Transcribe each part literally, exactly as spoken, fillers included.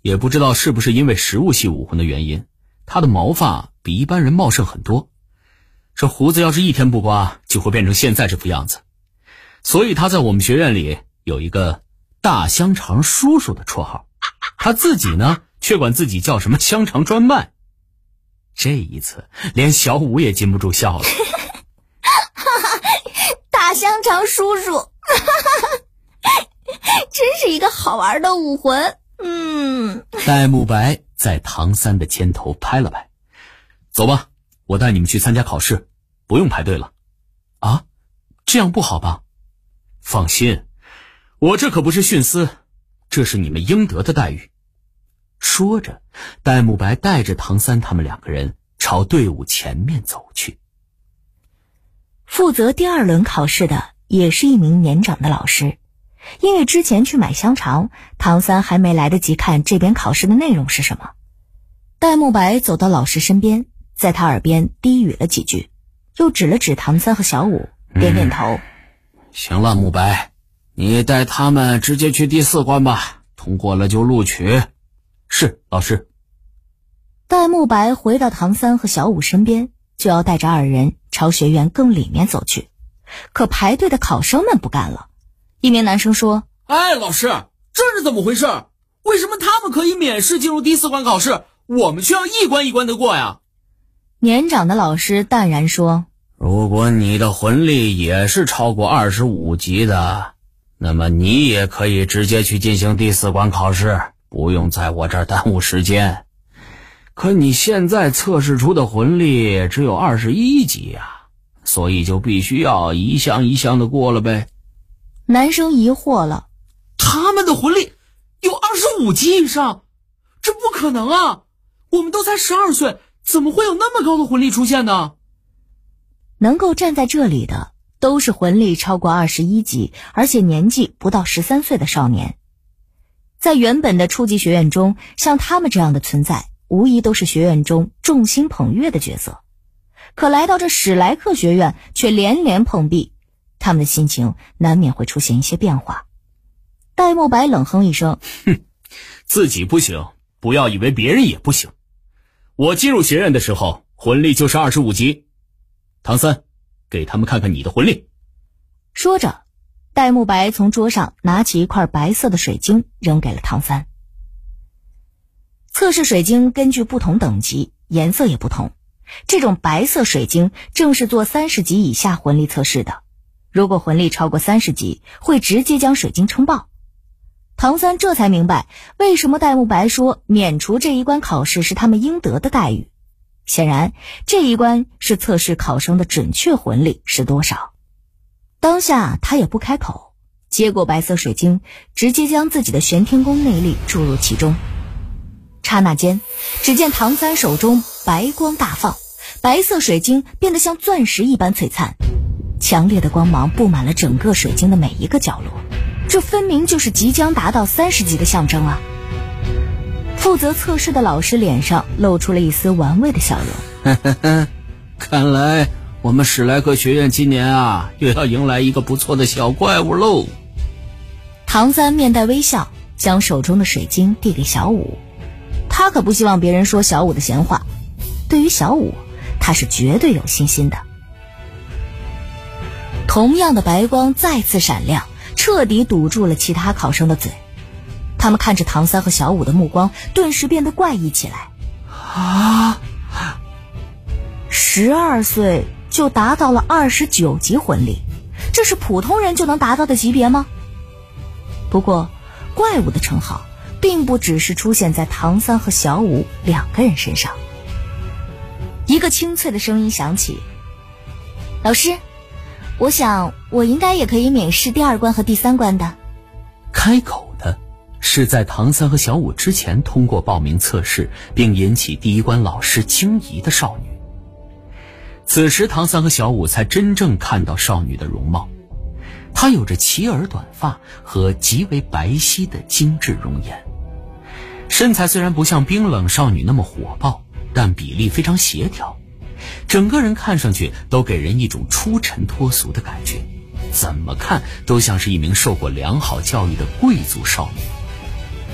也不知道是不是因为食物系武魂的原因，他的毛发比一般人茂盛很多。这胡子要是一天不刮，就会变成现在这副样子。所以他在我们学院里有一个大香肠叔叔的绰号，他自己呢却管自己叫什么香肠专卖。这一次连小五也禁不住笑了。 大香肠叔叔真是一个好玩的武魂。嗯， 戴沐白在唐三的肩头拍了拍，走吧，我带你们去参加考试，不用排队了。啊，这样不好吧？放心，我这可不是徇私，这是你们应得的待遇。说着，戴沐白带着唐三他们两个人朝队伍前面走去。 负责第二轮考试的也是一名年长的老师，因为之前去买香肠，唐三还没来得及看这边考试的内容是什么。戴沐白走到老师身边，在他耳边低语了几句，又指了指唐三和小五，点点头、嗯、 行了，沐白，你带他们直接去第四关吧，通过了就录取。是，老师。 戴沐白回到唐三和小五身边，就要带着二人朝学院更里面走去。可排队的考生们不干了。一名男生说： 哎，老师，这是怎么回事？为什么他们可以免试进入第四关考试，我们却要一关一关的过呀？ 年长的老师淡然说： 如果你的魂力也是超过二十五级的，那么你也可以直接去进行第四关考试，不用在我这儿耽误时间。可你现在测试出的魂力只有二十一级呀，所以就必须要一项一项的过了呗。 男生疑惑了， 他们的魂力有二十五级以上，这不可能啊！我们都才十二岁，怎么会有那么高的魂力出现呢？ 能够站在这里的都是魂力超过二十一级，而且年纪不到十三岁的少年。在原本的初级学院中，像他们这样的存在无疑都是学院中众星捧月的角色，可来到这史莱克学院却连连碰壁，他们的心情难免会出现一些变化。戴沐白冷哼一声， 哼，自己不行，不要以为别人也不行。我进入学院的时候魂力就是二十五级。唐三，给他们看看你的魂力。 说着，戴沐白从桌上拿起一块白色的水晶扔给了唐三。测试水晶根据不同等级颜色也不同，这种白色水晶正是做三十级以下魂力测试的，如果魂力超过三十级，会直接将水晶撑爆。唐三这才明白为什么戴沐白说免除这一关考试是他们应得的待遇。显然这一关是测试考生的准确魂力是多少。当下他也不开口，接过白色水晶，直接将自己的玄天功内力注入其中。刹那间，只见唐三手中白光大放，白色水晶变得像钻石一般璀璨，强烈的光芒布满了整个水晶的每一个角落，这分明就是即将达到三十级的象征啊！负责测试的老师脸上露出了一丝玩味的笑容。 看来我们史莱克学院今年啊，又要迎来一个不错的小怪物喽。 唐三面带微笑，将手中的水晶递给小五。他可不希望别人说小五的闲话，对于小五，他是绝对有信心的。同样的白光再次闪亮，彻底堵住了其他考生的嘴。他们看着唐三和小五的目光顿时变得怪异起来。 啊！ 十二岁就达到了二十九级魂力，这是普通人就能达到的级别吗？不过，怪物的称号并不只是出现在唐三和小五两个人身上。一个清脆的声音响起：老师，我想我应该也可以免试第二关和第三关的。 开口的是在唐三和小五之前通过报名测试并引起第一关老师惊疑的少女。此时唐三和小五才真正看到少女的容貌，她有着齐耳短发和极为白皙的精致容颜，身材虽然不像冰冷少女那么火爆，但比例非常协调，整个人看上去都给人一种出尘脱俗的感觉，怎么看都像是一名受过良好教育的贵族少女。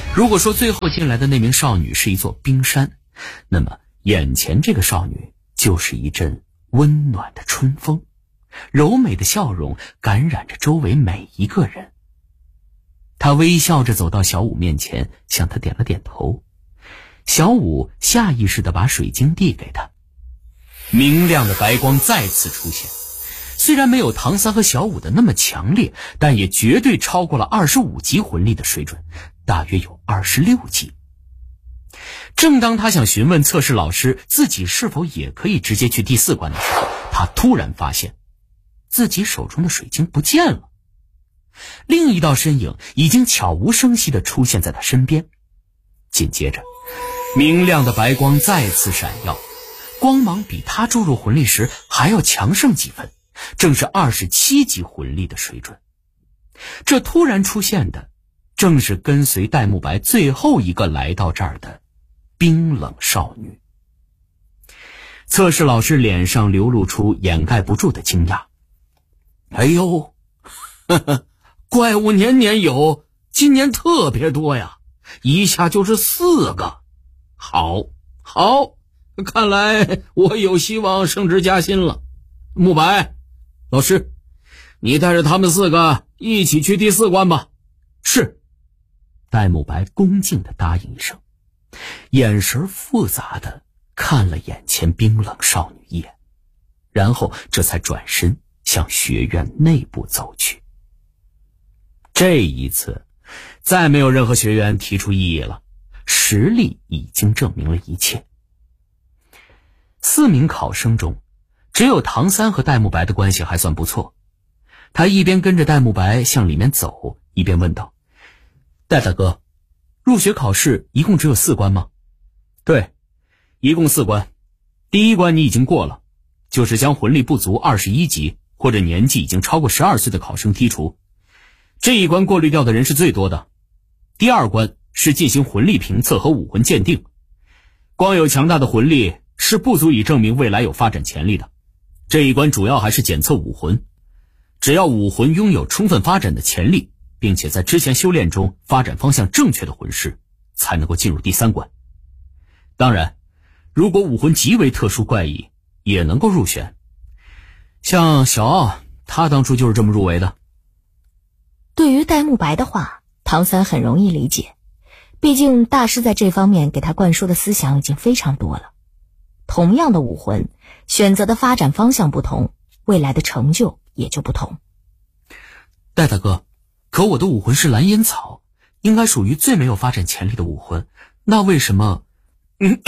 如果说最后进来的那名少女是一座冰山，那么眼前这个少女就是一阵温暖的春风，柔美的笑容感染着周围每一个人。她微笑着走到小五面前，向他点了点头。小五下意识地把水晶递给他，明亮的白光再次出现，虽然没有唐三和小五的那么强烈，但也绝对超过了二十五级魂力的水准，大约有二十六级。正当他想询问测试老师自己是否也可以直接去第四关的时候，他突然发现自己手中的水晶不见了。另一道身影已经悄无声息地出现在他身边，紧接着明亮的白光再次闪耀，光芒比他注入魂力时还要强盛几分，正是二十七级魂力的水准。这突然出现的正是跟随戴沐白最后一个来到这儿的冰冷少女。测试老师脸上流露出掩盖不住的惊讶。 哎呦，呵呵，怪物年年有，今年特别多呀，一下就是四个。好，好，看来我有希望升职加薪了。沐白，老师，你带着他们四个一起去第四关吧。 是。戴沐白恭敬地答应一声，眼神复杂地看了眼前冰冷少女一眼，然后这才转身向学院内部走去。这一次再没有任何学员提出异议了，实力已经证明了一切。四名考生中，只有唐三和戴沐白的关系还算不错。他一边跟着戴沐白向里面走，一边问道：戴大哥，入学考试一共只有四关吗？对，一共四关。第一关你已经过了，就是将魂力不足二十一级或者年纪已经超过十二岁的考生剔除，这一关过滤掉的人是最多的。第二关是进行魂力评测和武魂鉴定，光有强大的魂力是不足以证明未来有发展潜力的，这一关主要还是检测武魂，只要武魂拥有充分发展的潜力，并且在之前修炼中发展方向正确的魂师，才能够进入第三关。当然，如果武魂极为特殊怪异，也能够入选。像小奥，他当初就是这么入围的。 对于戴沐白的话，唐三很容易理解，毕竟大师在这方面给他灌输的思想已经非常多了。同样的武魂，选择的发展方向不同，未来的成就也就不同。 戴大哥，可我的武魂是蓝烟草，应该属于最没有发展潜力的武魂，那为什么……嗯，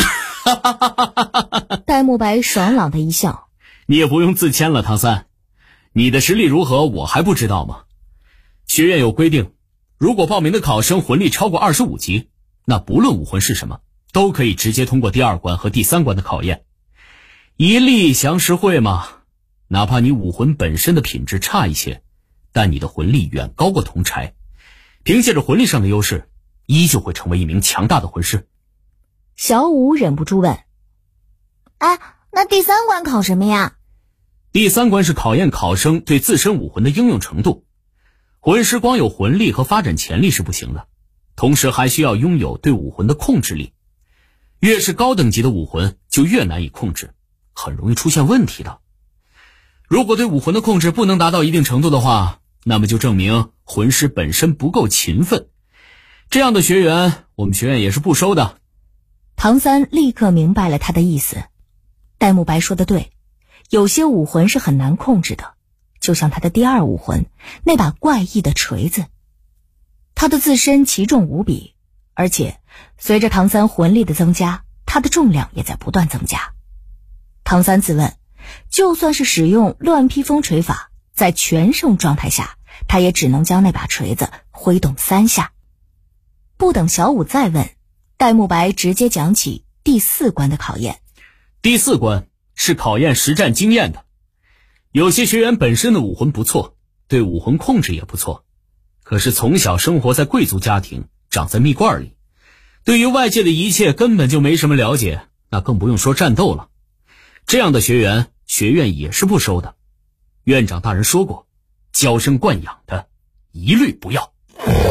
戴沐白爽朗的一笑。 你也不用自谦了，唐三，你的实力如何我还不知道吗？学院有规定，如果报名的考生魂力超过二十五级，那不论武魂是什么，都可以直接通过第二关和第三关的考验。一力降十会嘛，哪怕你武魂本身的品质差一些，但你的魂力远高过同柴，凭借着魂力上的优势，依旧会成为一名强大的魂师。 小五忍不住问： 哎，那第三关考什么呀？ 第三关是考验考生对自身武魂的应用程度。魂师光有魂力和发展潜力是不行的，同时还需要拥有对武魂的控制力。越是高等级的武魂就越难以控制，很容易出现问题的。如果对武魂的控制不能达到一定程度的话，那么就证明魂师本身不够勤奋。这样的学员我们学院也是不收的。 唐三立刻明白了他的意思。戴沐白说的对，有些武魂是很难控制的，就像他的第二武魂那把怪异的锤子。他的自身奇重无比，而且随着唐三魂力的增加，他的重量也在不断增加。唐三自问，就算是使用乱披风锤法，在全盛状态下，他也只能将那把锤子挥动三下。不等小五再问，戴沐白直接讲起第四关的考验。 第四关是考验实战经验的。有些学员本身的武魂不错，对武魂控制也不错，可是从小生活在贵族家庭，长在蜜罐里，对于外界的一切根本就没什么了解，那更不用说战斗了。这样的学员，学院也是不收的。院长大人说过，娇生惯养的一律不要。